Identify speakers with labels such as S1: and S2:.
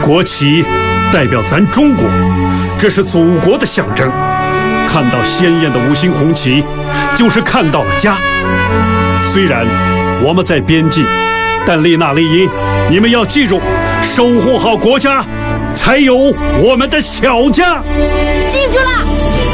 S1: 国旗代表咱中国，这是祖国的象征。看到鲜艳的5星红旗，就是看到了家。虽然我们在边境，但丽娜、丽英，你们要记住，守护好国家，才有我们的小家。
S2: 记住了。